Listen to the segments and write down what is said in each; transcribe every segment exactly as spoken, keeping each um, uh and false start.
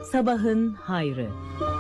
Sabahın hayrı.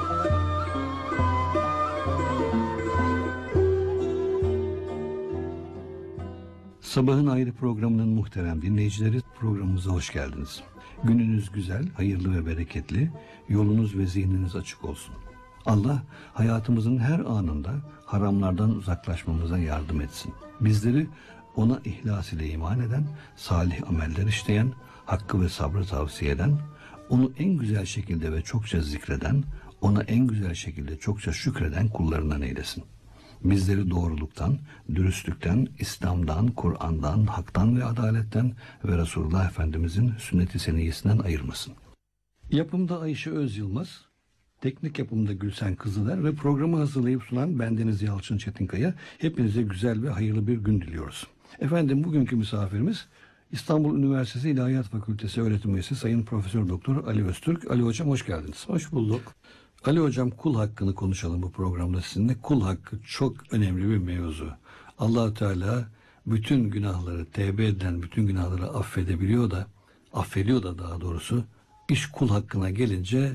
Sabahın Hayrı programının muhterem dinleyicileri, programımıza hoş geldiniz. Gününüz güzel, hayırlı ve bereketli, yolunuz ve zihniniz açık olsun. Allah hayatımızın her anında haramlardan uzaklaşmamıza yardım etsin. Bizleri ona ihlas ile iman eden, salih ameller işleyen, hakkı ve sabrı tavsiye eden, onu en güzel şekilde ve çokça zikreden, ona en güzel şekilde çokça şükreden kullarından eylesin. Bizleri doğruluktan, dürüstlükten, İslam'dan, Kur'an'dan, haktan ve adaletten ve Resulullah Efendimizin sünnet-i seniyyesinden ayırmasın. Yapımda Ayşe Öz Yılmaz, teknik yapımda Gülsen Kızıler ve programı hazırlayıp sunan bendeniz Yalçın Çetinkaya. Hepinize güzel ve hayırlı bir gün diliyoruz. Efendim, bugünkü misafirimiz İstanbul Üniversitesi İlahiyat Fakültesi öğretim üyesi Sayın Profesör Doktor Ali Öztürk. Ali Hocam, hoş geldiniz. Hoş bulduk. Ali Hocam, kul hakkını konuşalım bu programda sizinle. Kul hakkı çok önemli bir mevzu. Allah-u Teala bütün günahları, tevbe edilen bütün günahları affedebiliyor da, affediyor da daha doğrusu. İş kul hakkına gelince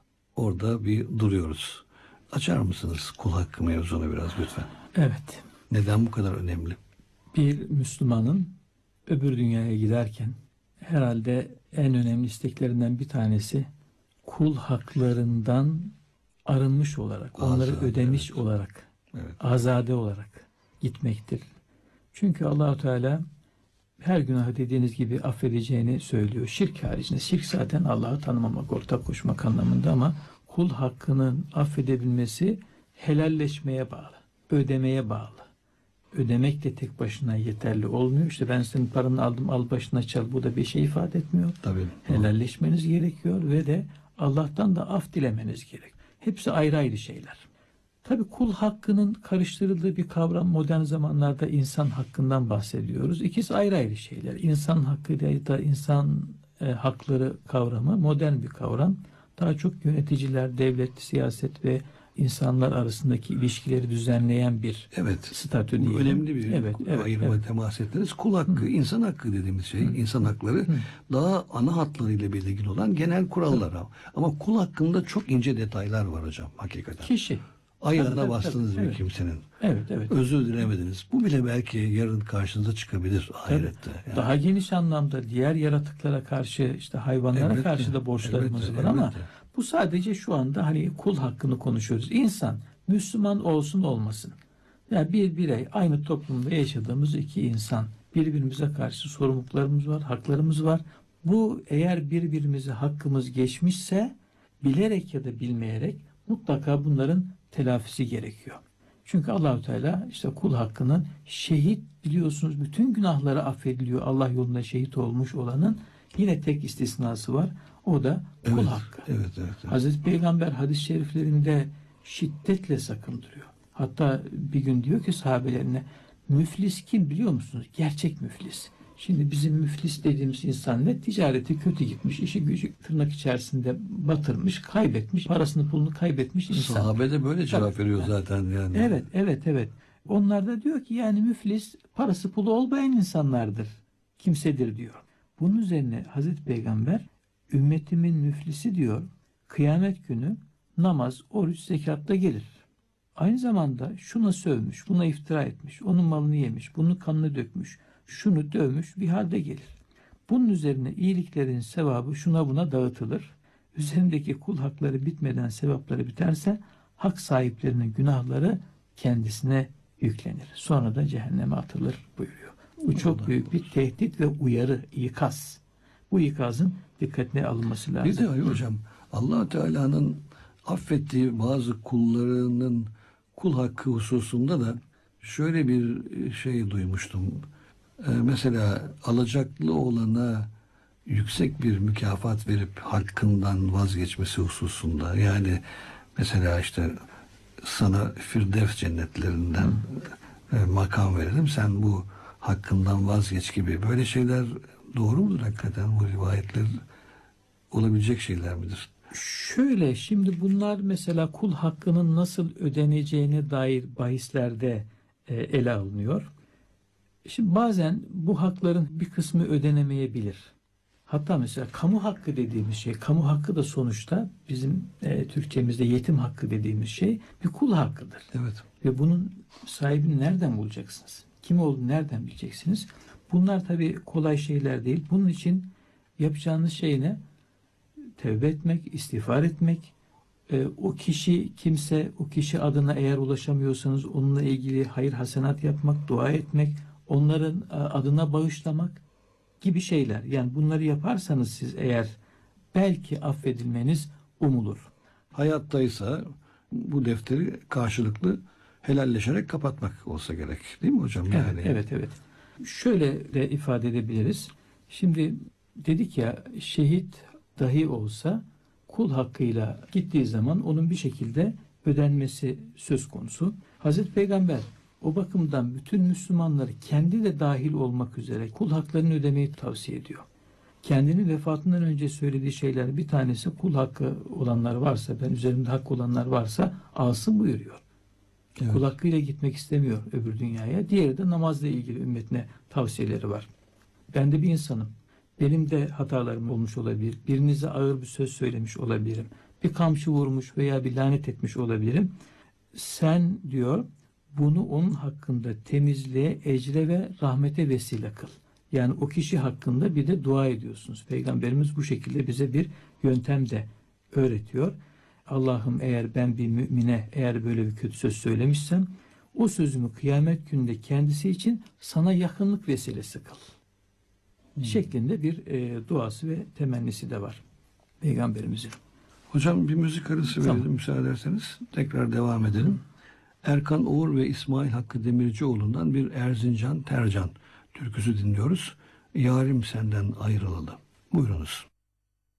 orada bir duruyoruz. Açar mısınız kul hakkı mevzunu biraz lütfen? Evet. Neden bu kadar önemli? Bir Müslümanın öbür dünyaya giderken herhalde en önemli isteklerinden bir tanesi kul haklarından arınmış olarak, Azade, onları ödemiş evet. olarak, Evet. azade olarak gitmektir. Çünkü Allah-u Teala her günahı dediğiniz gibi affedeceğini söylüyor. Şirk haricinde. Şirk zaten Allah'ı tanımamak, ortak koşmak anlamında, ama kul hakkının affedebilmesi helalleşmeye bağlı, ödemeye bağlı. Ödemek de tek başına yeterli olmuyor. İşte ben senin paranı aldım, al başına çal. Bu da bir şey ifade etmiyor. Tabii. Helalleşmeniz gerekiyor ve de Allah'tan da af dilemeniz gerek. Hepsi ayrı ayrı şeyler. Tabii kul hakkının karıştırıldığı bir kavram, modern zamanlarda insan hakkından bahsediyoruz. İkisi ayrı ayrı şeyler. İnsan hakkı da insan e, hakları kavramı modern bir kavram. Daha çok yöneticiler, devlet, siyaset ve insanlar arasındaki ilişkileri düzenleyen bir evet, statü bu diyelim. önemli bir evet, evet, ayrıma evet. temas ettiniz. Kul hakkı, Hı. insan hakkı dediğimiz şey, Hı. insan hakları Hı. daha ana hatlarıyla belirgin olan genel kurallar. Hı. Ama kul hakkında çok ince detaylar var hocam hakikaten. Kişi. Ayağına bastınız bir evet. kimsenin. Evet, evet. Özür dilemediniz. Bu bile belki yarın karşınıza çıkabilir ahirette. Yani. Daha geniş anlamda diğer yaratıklara karşı, işte hayvanlara elbette, karşı da borçlarımız elbette, var ama elbette. bu sadece şu anda hani kul hakkını konuşuyoruz. İnsan Müslüman olsun olmasın. Yani bir birey, aynı toplumda yaşadığımız iki insan, birbirimize karşı sorumluluklarımız var, haklarımız var. Bu eğer birbirimize hakkımız geçmişse bilerek ya da bilmeyerek mutlaka bunların telafisi gerekiyor. Çünkü Allah-u Teala işte kul hakkının, şehit biliyorsunuz bütün günahları affediliyor. Allah yolunda şehit olmuş olanın yine tek istisnası var. O da kul evet, hakkı. Evet, evet, evet. Hazreti Peygamber hadis-i şeriflerinde şiddetle sakındırıyor. Hatta bir gün diyor ki sahabelerine, müflis kim biliyor musunuz? Gerçek müflis. Şimdi bizim müflis dediğimiz insan ne? Ticareti kötü gitmiş, işi gücü tırnak içerisinde batırmış, kaybetmiş, parasını pulunu kaybetmiş insan. Sahabe de böyle cevap Tabii. veriyor zaten yani. Evet, evet, evet. Onlar da diyor ki yani müflis parası pulu olmayan insanlardır, kimsedir diyor. Bunun üzerine Hazreti Peygamber, ümmetimin müflisi diyor, kıyamet günü namaz, oruç, zekatla gelir. Aynı zamanda şuna sövmüş, buna iftira etmiş, onun malını yemiş, bunun kanını dökmüş, şunu dövmüş bir halde gelir. Bunun üzerine iyiliklerin sevabı şuna buna dağıtılır. Üzerindeki kul hakları bitmeden sevapları biterse hak sahiplerinin günahları kendisine yüklenir. Sonra da cehenneme atılır buyuruyor. Bu çok büyük bir tehdit ve uyarı, ikaz. Bu ikazın dikkatine alınması lazım. Bir de hocam, Allah Teala'nın affettiği bazı kullarının kul hakkı hususunda da şöyle bir şey duymuştum. Ee, mesela alacaklı olana yüksek bir mükafat verip hakkından vazgeçmesi hususunda, yani mesela işte sana Firdevs cennetlerinden e, makam verelim, sen bu hakkından vazgeç gibi böyle şeyler doğru mudur hakikaten? Bu rivayetler olabilecek şeyler midir? Şöyle, şimdi bunlar mesela kul hakkının nasıl ödeneceğine dair bahislerde e, ele alınıyor. Şimdi bazen bu hakların bir kısmı ödenemeyebilir. Hatta mesela kamu hakkı dediğimiz şey, kamu hakkı da sonuçta bizim e, Türkçemizde yetim hakkı dediğimiz şey bir kul hakkıdır. Evet. Ve bunun sahibini nereden bulacaksınız? Kim olduğunu nereden bileceksiniz? Bunlar tabii kolay şeyler değil. Bunun için yapacağınız şey ne? Tevbe etmek, istiğfar etmek. E, o kişi kimse, o kişi adına eğer ulaşamıyorsanız onunla ilgili hayır hasenat yapmak, dua etmek, onların e, adına bağışlamak gibi şeyler. Yani bunları yaparsanız siz eğer belki affedilmeniz umulur. Hayattaysa bu defteri karşılıklı helalleşerek kapatmak olsa gerek. Değil mi hocam? Evet, Yani evet, evet. Şöyle de ifade edebiliriz. Şimdi dedik ya, şehit dahi olsa kul hakkıyla gittiği zaman onun bir şekilde ödenmesi söz konusu. Hazreti Peygamber o bakımdan bütün Müslümanları kendi de dahil olmak üzere kul haklarını ödemeyi tavsiye ediyor. Kendinin vefatından önce söylediği şeyler bir tanesi kul hakkı olanlar varsa, ben üzerimde hak olanlar varsa alsın buyuruyor. Evet. Kul hakkıyla gitmek istemiyor öbür dünyaya. Diğeri de namazla ilgili ümmetine tavsiyeleri var. Ben de bir insanım. Benim de hatalarım olmuş olabilir. Birinize ağır bir söz söylemiş olabilirim. Bir kamçı vurmuş veya bir lanet etmiş olabilirim. Sen diyor bunu onun hakkında temizliğe, ecre ve rahmete vesile kıl. Yani o kişi hakkında bir de dua ediyorsunuz. Peygamberimiz bu şekilde bize bir yöntem de öğretiyor. Allah'ım eğer ben bir mümine eğer böyle bir kötü söz söylemişsem o sözümü kıyamet gününde kendisi için sana yakınlık vesilesi kıl. Hmm. Şeklinde bir e, duası ve temennisi de var Peygamberimizin. Hocam bir müzik arası verelim Tamam. müsaade ederseniz. Tekrar devam edelim. Erkan Oğur ve İsmail Hakkı Demircioğlu'ndan bir Erzincan Tercan türküsü dinliyoruz. Yarim senden ayrılalı. Buyurunuz.